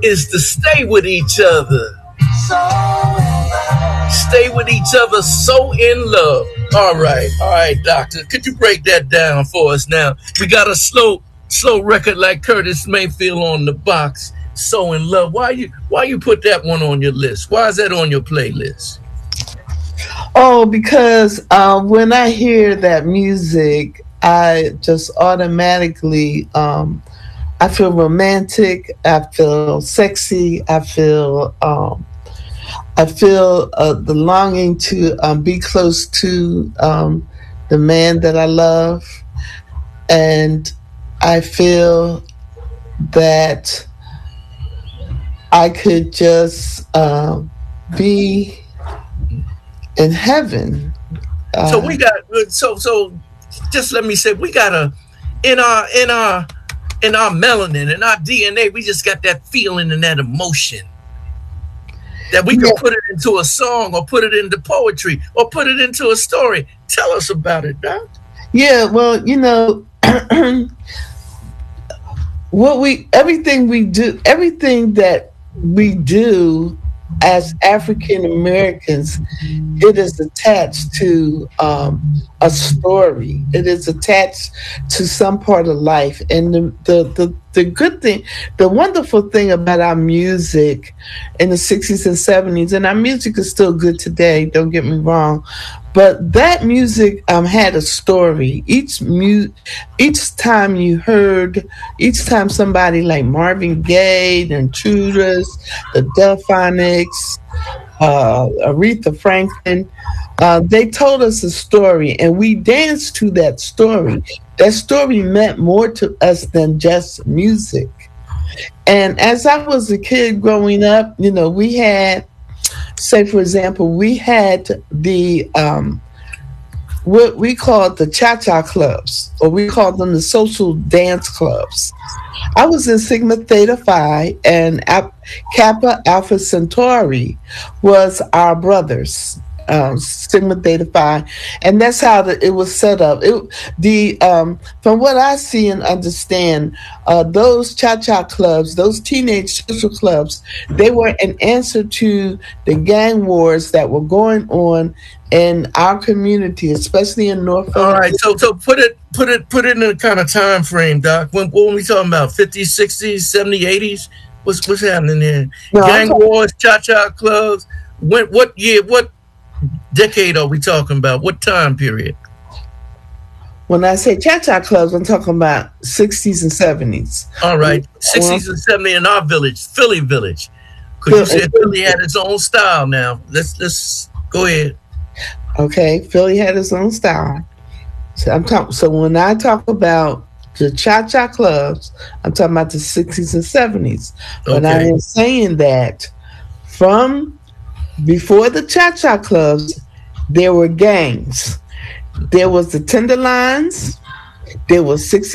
is to stay with each other. Stay with each other, so in love. All right, doctor. Could you break that down for us now? We got a slow record like Curtis Mayfield on the box. So in love. Why you put that one on your list? Why is that on your playlist? Oh, because when I hear that music, I just automatically I feel romantic. I feel sexy. I feel the longing to be close to the man that I love, and I feel that I could just be in heaven. So we got so just let me say we got in our melanin, in our DNA, we just got that feeling and that emotion that we can put it into a song or put it into poetry or put it into a story. Tell us about it, Doc. Yeah, well, everything that we do as African Americans, it is attached to a story. It is attached to some part of life. And the good thing, the wonderful thing about our music in the 60s and 70s, and our music is still good today, don't get me wrong, but that music had a story. Each time somebody like Marvin Gaye, the Intruders, the Delphonics, Aretha Franklin, they told us a story, and we danced to that story. That story meant more to us than just music. And as I was a kid growing up, we had, say for example, we had the what we called the cha-cha clubs, or we called them the social dance clubs. I was in Sigma Theta Phi, and Kappa Alpha Centauri was our brothers. Sigma Theta Phi, and that's how it was set up. From what I see and understand, those cha-cha clubs, those teenage social clubs, they were an answer to the gang wars that were going on in our community, especially in North. All right, so put it in a kind of time frame, Doc. When we talking about 50s, 60s, 70s, 80s? What's happening there? No, gang wars, cha-cha clubs. What year? What decade are we talking about? What time period? When I say cha-cha clubs, I'm talking about 60s and 70s. All right, 60s and 70s in our village, Philly Village. Because you said Philly had its own style now. Let's go ahead. Okay, Philly had its own style. So when I talk about the cha-cha clubs, I'm talking about the 60s and 70s. But I am saying that from before the cha-cha clubs, there were gangs. There was the Tenderlines. There was 60